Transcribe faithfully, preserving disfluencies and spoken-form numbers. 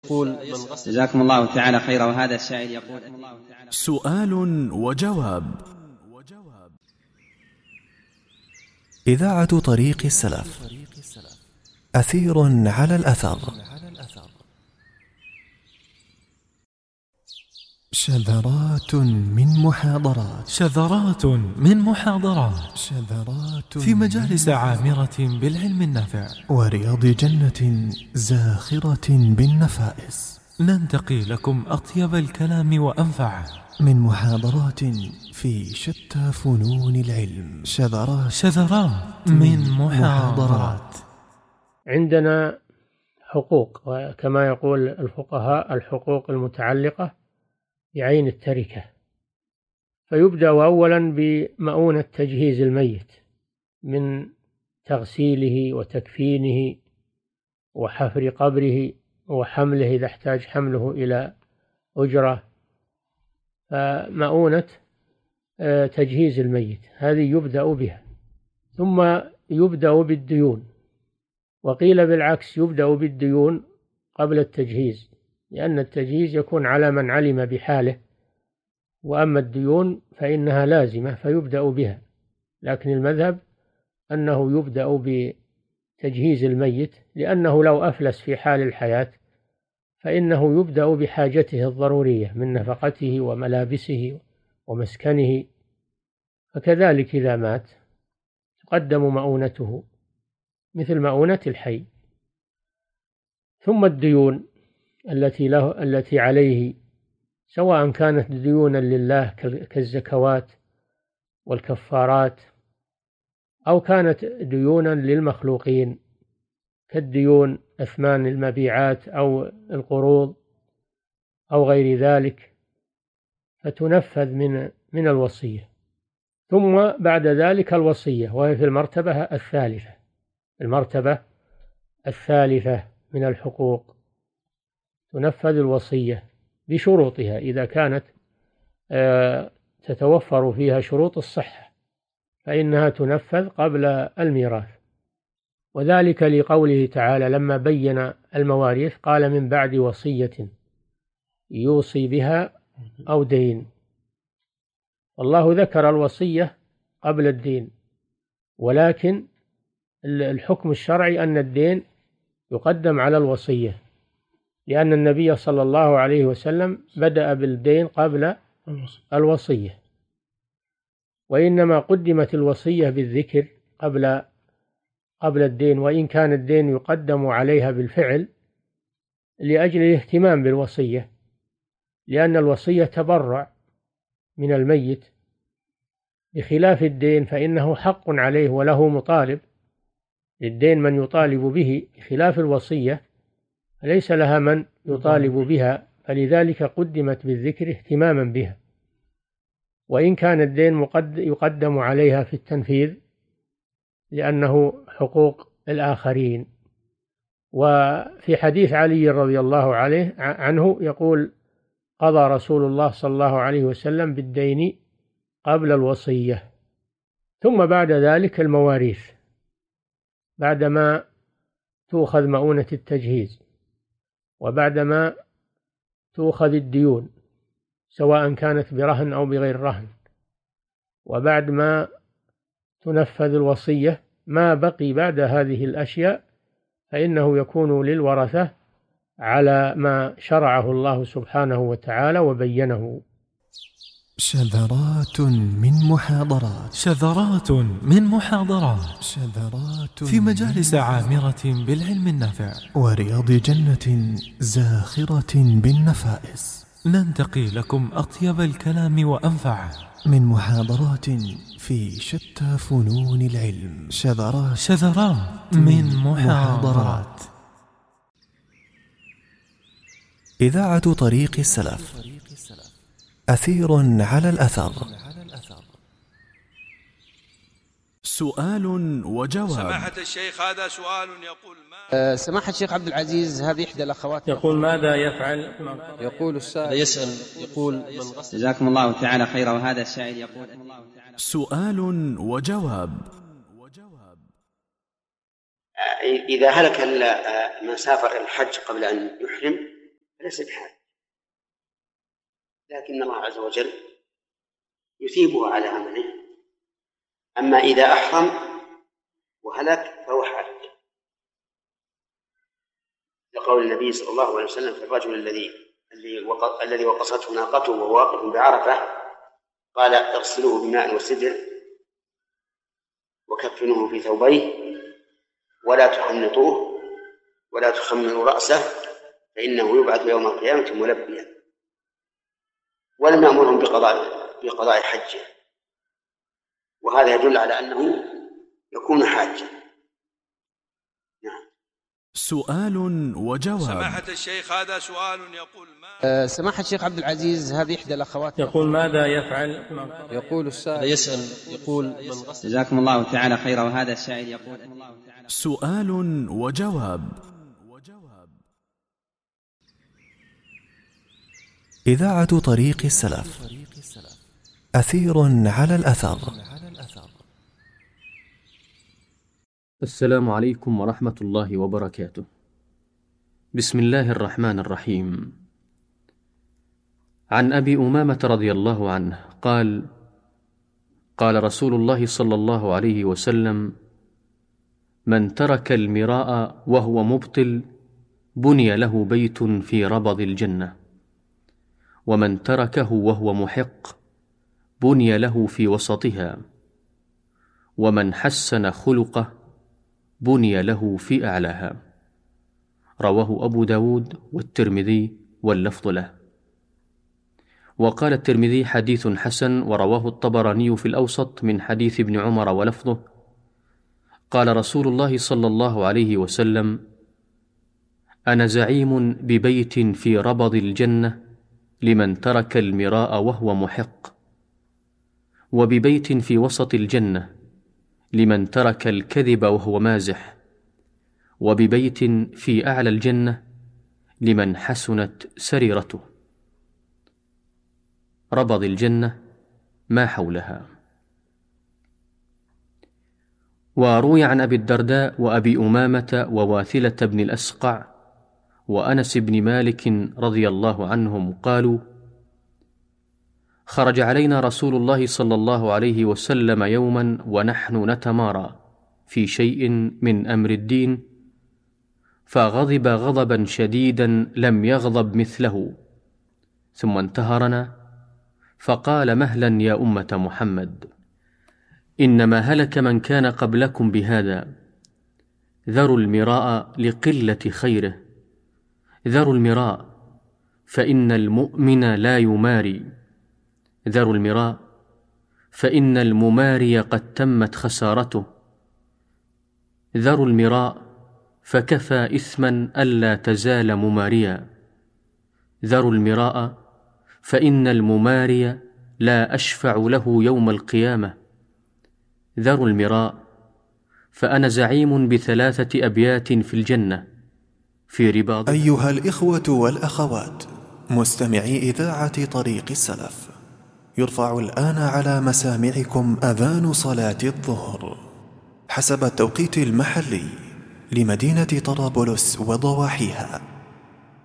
يقول جزاكم الله تعالى خيرا. وهذا السائل يقول سؤال وجواب. إذاعة طريق السلف، أثير على الأثر. شذرات من محاضرات شذرات من محاضرات شذرات في مجالس عامرة بالعلم النافع ورياض جنة زاخرة بالنفائس، ننتقي لكم أطيب الكلام وأنفعه من محاضرات في شتى فنون العلم. شذرات شذرات من محاضرات. عندنا حقوق، وكما يقول الفقهاء الحقوق المتعلقة بعين التركة. فيبدأ أولا بمؤونة تجهيز الميت من تغسيله وتكفينه وحفر قبره وحمله إذا احتاج حمله إلى أجرة. فمؤونة تجهيز الميت هذه يبدأ بها، ثم يبدأ بالديون، وقيل بالعكس يبدأ بالديون قبل التجهيز، لأن التجهيز يكون على من علم بحاله، وأما الديون فإنها لازمة فيبدأ بها. لكن المذهب أنه يبدأ بتجهيز الميت، لأنه لو أفلس في حال الحياة فإنه يبدأ بحاجته الضرورية من نفقته وملابسه ومسكنه، فكذلك إذا مات تقدم مؤونته مثل مؤونة الحي. ثم الديون التي له التي عليه، سواء كانت ديونا لله كالزكوات والكفارات، أو كانت ديونا للمخلوقين كالديون أثمان المبيعات أو القروض أو غير ذلك، فتنفذ من من الوصية. ثم بعد ذلك الوصية، وهي في المرتبة الثالثة المرتبة الثالثة من الحقوق. تنفذ الوصية بشروطها إذا كانت تتوفر فيها شروط الصحة فإنها تنفذ قبل الميراث. وذلك لقوله تعالى لما بين المواريث قال من بعد وصية يوصي بها أو دين. الله ذكر الوصية قبل الدين، ولكن الحكم الشرعي أن الدين يقدم على الوصية، لأن النبي صلى الله عليه وسلم بدأ بالدين قبل الوصية، وإنما قدمت الوصية بالذكر قبل قبل الدين، وإن كان الدين يقدم عليها بالفعل لأجل الاهتمام بالوصية، لأن الوصية تبرع من الميت، بخلاف الدين فإنه حق عليه وله مطالب. للدين من يطالب به، بخلاف الوصية ليس لها من يطالب بها، فلذلك قدمت بالذكر اهتماما بها، وإن كان الدين يقدم عليها في التنفيذ لأنه حقوق الآخرين. وفي حديث علي رضي الله عليه عنه يقول قضى رسول الله صلى الله عليه وسلم بالدين قبل الوصية. ثم بعد ذلك المواريث، بعدما تؤخذ مؤونة التجهيز، وبعدما تؤخذ الديون سواء كانت برهن أو بغير رهن، وبعد ما تنفذ الوصية ما بقي بعد هذه الأشياء فإنه يكون للورثة على ما شرعه الله سبحانه وتعالى وبينه. شذرات من محاضرات شذرات من محاضرات شذرات في مجالس عامرة بالعلم النافع ورياض جنة زاخرة بالنفائس، ننتقي لكم أطيب الكلام وأنفعه من محاضرات في شتى فنون العلم. شذرات شذرات من محاضرات. إذاعة طريق السلف، أثير على الأثر. سؤال وجواب. سماحة الشيخ هذا سؤال يقول ما أه سماحة الشيخ عبد العزيز، هذه إحدى الأخوات يقول ماذا يفعل؟ يقول السائل يسأل يقول من غسل. جزاكم الله تعالى خيرا. وهذا السائل يقول سؤال وجواب. إذا هلك من سافر الحج قبل أن يحرم ليس بحاجة، لكن الله عز وجل يثيبه على عمله. أما إذا أحرم وهلك فهو حاج، لقول النبي صلى الله عليه وسلم في الرجل الذي الذي وقصته ناقته وهو واقف بعرفة، قال اغسلوه بماء وسدر وكفنوه في ثوبيه ولا تحنطوه ولا تخمروا رأسه فإنه يبعث يوم القيامة ملبيا، ولم يأمرهم بقضاء بقضاء حجه، وهذا يدل على أنه يكون حاجا. نعم. سؤال وجواب. سماحة الشيخ هذا سؤال يقول ما أه سماحة الشيخ عبد العزيز، هذه إحدى الأخوات يقول ماذا يفعل؟ يقول السائل يسأل يقول من غسل. جزاكم الله تعالى خيرا. وهذا السائل يقول سؤال وجواب. إذاعة طريق السلف، أثير على الأثر. السلام عليكم ورحمة الله وبركاته. بسم الله الرحمن الرحيم. عن أبي أمامة رضي الله عنه قال: قال رسول الله صلى الله عليه وسلم: من ترك المراء وهو مبطل بني له بيت في ربض الجنة، ومن تركه وهو محق بني له في وسطها، ومن حسن خلقه بني له في أعلاها. رواه أبو داود والترمذي واللفظ له. وقال الترمذي: حديث حسن. ورواه الطبراني في الأوسط من حديث ابن عمر ولفظه: قال رسول الله صلى الله عليه وسلم: أنا زعيم ببيت في ربض الجنة لمن ترك المراء وهو محق، وببيت في وسط الجنة لمن ترك الكذب وهو مازح، وببيت في أعلى الجنة لمن حسنت سريرته. ربض الجنة ما حولها. وروي عن أبي الدرداء وأبي أمامة وواثلة بن الأسقع وأنس بن مالك رضي الله عنهم قالوا: خرج علينا رسول الله صلى الله عليه وسلم يوما ونحن نتمارى في شيء من أمر الدين، فغضب غضبا شديدا لم يغضب مثله، ثم انتهرنا فقال: مهلا يا أمة محمد، إنما هلك من كان قبلكم بهذا، ذروا المراء لقلة خيره، ذروا المراء فإن المؤمن لا يماري، ذروا المراء فإن المماري قد تمت خسارته، ذروا المراء فكفى إثما ألا تزال مماريا، ذروا المراء فإن المماري لا أشفع له يوم القيامة، ذروا المراء فأنا زعيم بثلاثة أبيات في الجنة في رباط. أيها الإخوة والأخوات مستمعي إذاعة طريق السلف، يرفع الآن على مسامعكم أذان صلاة الظهر حسب التوقيت المحلي لمدينة طرابلس وضواحيها.